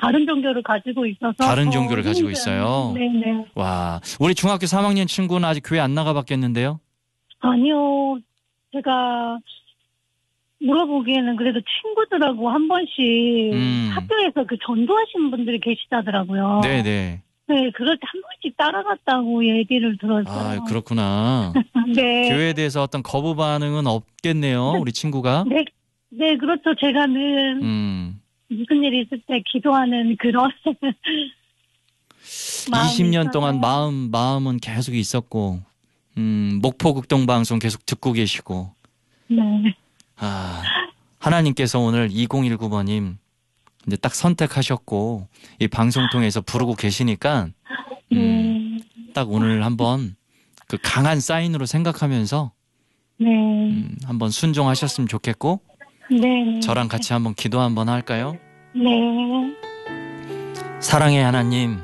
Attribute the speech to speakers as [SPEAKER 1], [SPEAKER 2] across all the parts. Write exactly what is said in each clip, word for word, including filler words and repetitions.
[SPEAKER 1] 다른 종교를 가지고 있어서.
[SPEAKER 2] 다른 종교를 가지고 있어요?
[SPEAKER 1] 네네.
[SPEAKER 2] 와, 우리 중학교 삼 학년 친구는 아직 교회 안 나가봤겠는데요?
[SPEAKER 1] 아니요. 제가 물어보기에는 그래도 친구들하고 한 번씩
[SPEAKER 2] 음.
[SPEAKER 1] 학교에서 그 전도하시는 분들이 계시다더라고요.
[SPEAKER 2] 네네.
[SPEAKER 1] 네, 그럴 때 한 번씩 따라갔다고 얘기를 들었어요.
[SPEAKER 2] 아, 그렇구나.
[SPEAKER 1] 네.
[SPEAKER 2] 교회에 대해서 어떤 거부 반응은 없겠네요, 우리 친구가.
[SPEAKER 1] 네, 네, 그렇죠. 제가 늘
[SPEAKER 2] 음.
[SPEAKER 1] 무슨 일이 있을 때 기도하는 그런
[SPEAKER 2] 이십 년
[SPEAKER 1] 있어요.
[SPEAKER 2] 동안 마음, 마음은 계속 있었고, 음, 목포 극동방송 계속 듣고 계시고.
[SPEAKER 1] 네.
[SPEAKER 2] 아, 하나님께서 오늘 이공일구 번님 이제 딱 선택하셨고, 이 방송 통해서 부르고 계시니까, 음, 딱 오늘 한번 그 강한 사인으로 생각하면서,
[SPEAKER 1] 네.
[SPEAKER 2] 음, 한번 순종하셨으면 좋겠고,
[SPEAKER 1] 네.
[SPEAKER 2] 저랑 같이 한번 기도 한번 할까요?
[SPEAKER 1] 네.
[SPEAKER 2] 사랑의 하나님,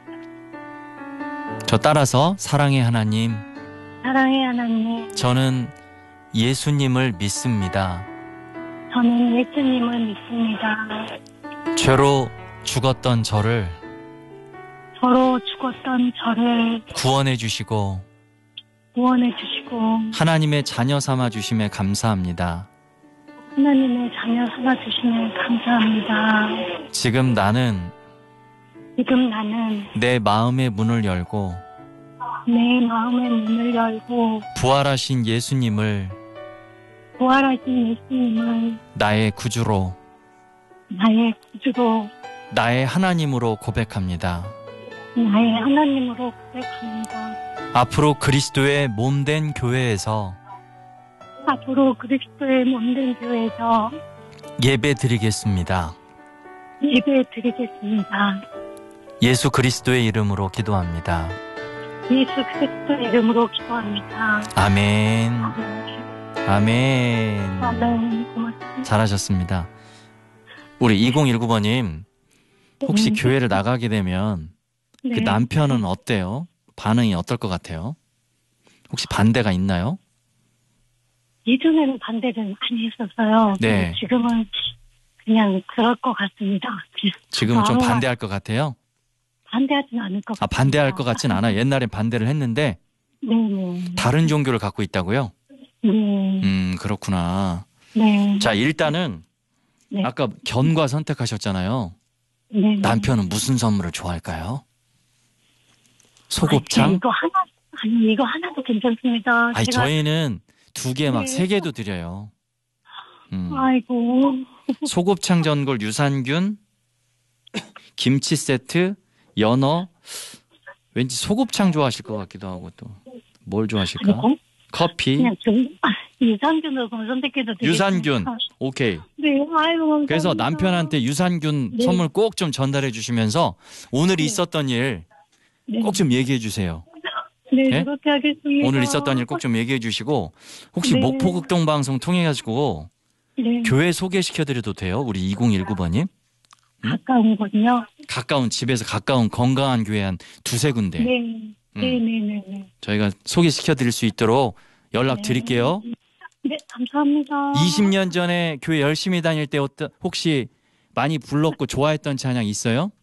[SPEAKER 2] 저 따라서 사랑의 하나님,
[SPEAKER 1] 사랑의 하나님,
[SPEAKER 2] 저는 예수님을 믿습니다.
[SPEAKER 1] 저는 예수님을 믿습니다.
[SPEAKER 2] 죄로 죽었던 저를
[SPEAKER 1] 저로 죽었던 저를
[SPEAKER 2] 구원해 주시고
[SPEAKER 1] 구원해 주시고
[SPEAKER 2] 하나님의 자녀 삼아 주심에 감사합니다.
[SPEAKER 1] 하나님의 자녀 삼아 주시면 감사합니다.
[SPEAKER 2] 지금 나는
[SPEAKER 1] 지금 나는
[SPEAKER 2] 내 마음의 문을 열고
[SPEAKER 1] 내 마음의 문을 열고
[SPEAKER 2] 부활하신 예수님을
[SPEAKER 1] 부활하신 예수님을
[SPEAKER 2] 나의 구주로
[SPEAKER 1] 나의 구주로
[SPEAKER 2] 나의 하나님으로 고백합니다.
[SPEAKER 1] 나의 하나님으로 고백합니다.
[SPEAKER 2] 앞으로 그리스도의 몸된 교회에서
[SPEAKER 1] 앞으로 그리스도의 몸된 교회에서
[SPEAKER 2] 예배 드리겠습니다.
[SPEAKER 1] 예배 드리겠습니다.
[SPEAKER 2] 예수 그리스도의 이름으로 기도합니다.
[SPEAKER 1] 예수 그리스도의 이름으로 기도합니다.
[SPEAKER 2] 아멘. 아멘.
[SPEAKER 1] 아멘. 고맙습니다.
[SPEAKER 2] 잘하셨습니다. 우리 이공일구 번님 혹시
[SPEAKER 1] 네.
[SPEAKER 2] 교회를 나가게 되면
[SPEAKER 1] 네.
[SPEAKER 2] 그 남편은 어때요? 반응이 어떨 것 같아요? 혹시 반대가 있나요?
[SPEAKER 1] 예전에는 반대를 많이 했었어요.
[SPEAKER 2] 네.
[SPEAKER 1] 지금은 그냥 그럴 것 같습니다.
[SPEAKER 2] 지금은 좀
[SPEAKER 1] 아,
[SPEAKER 2] 반대할 것 같아요?
[SPEAKER 1] 반대하진 않을 것
[SPEAKER 2] 아,
[SPEAKER 1] 같아요.
[SPEAKER 2] 반대할 것 같진 않아요. 옛날엔 반대를 했는데
[SPEAKER 1] 네네.
[SPEAKER 2] 다른 종교를 갖고 있다고요?
[SPEAKER 1] 네.
[SPEAKER 2] 음, 그렇구나.
[SPEAKER 1] 네.
[SPEAKER 2] 자, 일단은
[SPEAKER 1] 네.
[SPEAKER 2] 아까 견과 선택하셨잖아요.
[SPEAKER 1] 네.
[SPEAKER 2] 남편은 무슨 선물을 좋아할까요?
[SPEAKER 1] 아,
[SPEAKER 2] 소곱창?
[SPEAKER 1] 이거 하나, 아니, 이거 하나도 괜찮습니다.
[SPEAKER 2] 아니,
[SPEAKER 1] 제가,
[SPEAKER 2] 저희는 두 개 막
[SPEAKER 1] 네.
[SPEAKER 2] 세 개도 드려요. 음.
[SPEAKER 1] 아이고.
[SPEAKER 2] 소곱창 전골 유산균, 김치 세트, 연어. 왠지 소곱창 좋아하실 것 같기도 하고 또 뭘 좋아하실까?
[SPEAKER 1] 아니, 공-
[SPEAKER 2] 커피,
[SPEAKER 1] 그냥 좀, 아, 유산균으로 그럼 선택해도 되겠습니까?
[SPEAKER 2] 유산균. 오케이.
[SPEAKER 1] 네, 아이고. 감사합니다.
[SPEAKER 2] 그래서 남편한테 유산균
[SPEAKER 1] 네.
[SPEAKER 2] 선물 꼭 좀 전달해 주시면서 오늘
[SPEAKER 1] 네.
[SPEAKER 2] 있었던 일
[SPEAKER 1] 네.
[SPEAKER 2] 꼭 좀 얘기해 주세요.
[SPEAKER 1] 네,
[SPEAKER 2] 네?
[SPEAKER 1] 그렇게 하겠습니다.
[SPEAKER 2] 오늘 있었던 일 꼭 좀 얘기해 주시고 혹시
[SPEAKER 1] 네.
[SPEAKER 2] 목포 극동 방송 통해 가지고
[SPEAKER 1] 네.
[SPEAKER 2] 교회 소개시켜 드려도 돼요? 우리 이공일구 번님.
[SPEAKER 1] 가까운 곳이요?
[SPEAKER 2] 가까운 집에서 가까운 건강한 교회 한 두세 군데.
[SPEAKER 1] 네.
[SPEAKER 2] 음.
[SPEAKER 1] 네, 네, 네, 네.
[SPEAKER 2] 저희가 소개시켜 드릴 수 있도록 연락
[SPEAKER 1] 네.
[SPEAKER 2] 드릴게요.
[SPEAKER 1] 네, 감사합니다.
[SPEAKER 2] 이십 년 전에 교회 열심히 다닐 때 어떤 혹시 많이 불렀고 좋아했던 찬양 있어요?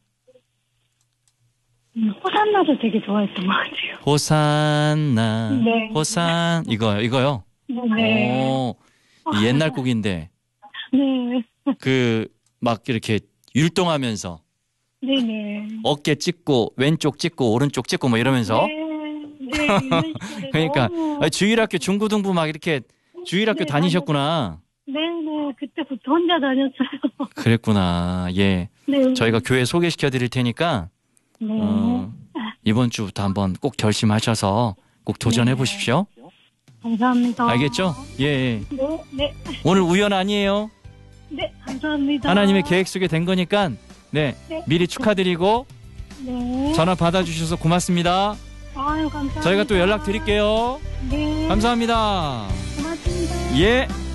[SPEAKER 1] 음, 호산나도 되게 좋아했던 것 같아요.
[SPEAKER 2] 호산나
[SPEAKER 1] 네.
[SPEAKER 2] 호산 이거요 이거요.
[SPEAKER 1] 네.
[SPEAKER 2] 오, 이 옛날 곡인데
[SPEAKER 1] 네.
[SPEAKER 2] 그 막 이렇게 율동하면서
[SPEAKER 1] 네, 네.
[SPEAKER 2] 어깨 찍고 왼쪽 찍고 오른쪽 찍고 뭐 이러면서
[SPEAKER 1] 네. 네. 이런 시절에
[SPEAKER 2] 그러니까
[SPEAKER 1] 너무-
[SPEAKER 2] 아니, 주일학교 중고등부 막 이렇게 주일학교
[SPEAKER 1] 네,
[SPEAKER 2] 다니셨구나.
[SPEAKER 1] 네, 네. 그때부터 혼자 다녔어요.
[SPEAKER 2] 그랬구나. 예.
[SPEAKER 1] 네.
[SPEAKER 2] 저희가 교회 소개시켜 드릴 테니까
[SPEAKER 1] 네.
[SPEAKER 2] 어, 이번 주부터 한번 꼭 결심하셔서 꼭 도전해
[SPEAKER 1] 네.
[SPEAKER 2] 보십시오.
[SPEAKER 1] 감사합니다.
[SPEAKER 2] 알겠죠? 예, 예.
[SPEAKER 1] 네, 네.
[SPEAKER 2] 오늘 우연 아니에요.
[SPEAKER 1] 네, 감사합니다.
[SPEAKER 2] 하나님의 계획 속에 된 거니까 네,
[SPEAKER 1] 네.
[SPEAKER 2] 미리 축하드리고
[SPEAKER 1] 네.
[SPEAKER 2] 전화 받아주셔서 고맙습니다.
[SPEAKER 1] 아유, 감사합니다.
[SPEAKER 2] 저희가 또 연락 드릴게요.
[SPEAKER 1] 네.
[SPEAKER 2] 감사합니다.
[SPEAKER 1] 고맙습니다.
[SPEAKER 2] 예.